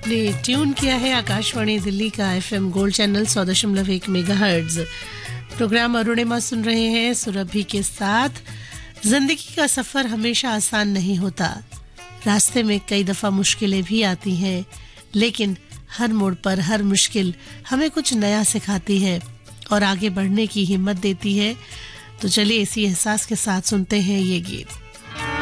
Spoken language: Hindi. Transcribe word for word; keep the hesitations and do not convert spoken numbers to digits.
आपने ट्यून किया है आकाशवाणी दिल्ली का एफएम गोल्ड चैनल सौ दशमलव एक मेगाहर्ट्ज। प्रोग्राम अरुणिमा सुन रहे हैं सुरभि के साथ। जिंदगी का सफर हमेशा आसान नहीं होता, रास्ते में कई दफा मुश्किलें भी आती हैं, लेकिन हर मोड़ पर हर मुश्किल हमें कुछ नया सिखाती है और आगे बढ़ने की हिम्मत देती है। तो चलिए इसी एहसास के साथ सुनते हैं ये गीत।